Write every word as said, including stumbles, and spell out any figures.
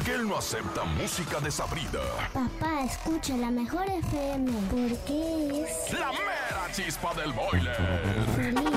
porque él no acepta música desabrida. Papá, escucha la mejor F M, porque es La mera chispa del boiler. feliz.